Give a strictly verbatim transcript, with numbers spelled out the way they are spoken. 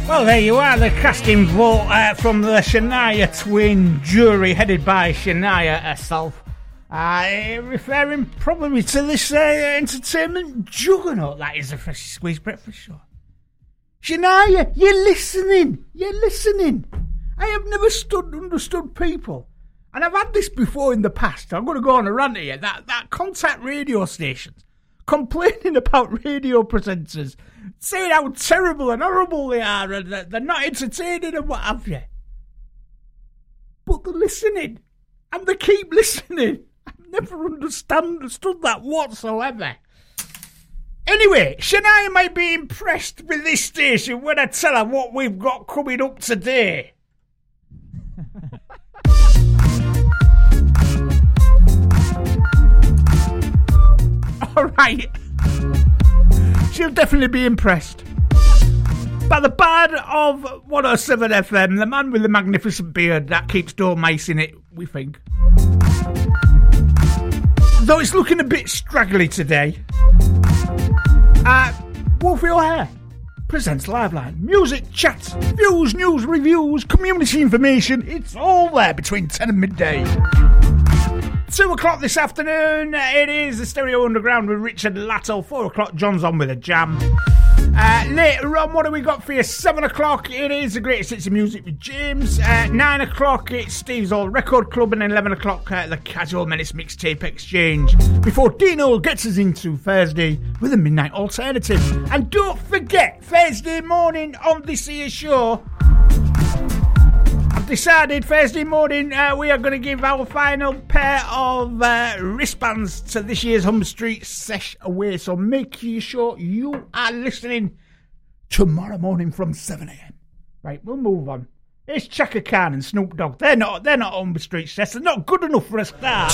Well, there you are, the casting vote uh, from the Shania Twain jury, headed by Shania herself, uh, referring probably to this uh, entertainment juggernaut that is the Freshly Squeezed Breakfast Show. Shania, you're listening, you're listening. I have never stood understood people, and I've had this before in the past. I'm going to go on a rant here, that, that contact radio stations complaining about radio presenters, saying how terrible and horrible they are and that they're not entertaining and what have you. But they're listening, and they keep listening. I've never understand, understood that whatsoever. Anyway, Shania might be impressed with this station when I tell her what we've got coming up today. All right. She'll definitely be impressed. By the bard of one oh seven F M, the man with the magnificent beard that keeps dormicing it, we think. Though it's looking a bit straggly today, uh, Wolfie O'Hare presents Liveline. Music, chat, views, news, reviews, community information, it's all there between ten and midday. Two o'clock this afternoon, it is the Stereo Underground with Richard Lattle. Four o'clock, John's on with a jam. Uh, later on, what have we got for you? Seven o'clock, it is the greatest hits of music with James. Uh, nine o'clock, it's Steve's Old Record Club. And eleven o'clock, uh, the Casual Menace Mixtape Exchange. Before Dino gets us into Thursday with a Midnight Alternative. And don't forget, Thursday morning on this here show, I've decided Thursday morning uh, we are going to give our final pair of uh, wristbands to this year's Humber Street Sesh away. So make sure you are listening tomorrow morning from seven a.m. Right, we'll move on. It's Chaka Khan and Snoop Dogg. They're not, they're not Humber Street Sesh. They're not good enough for a start.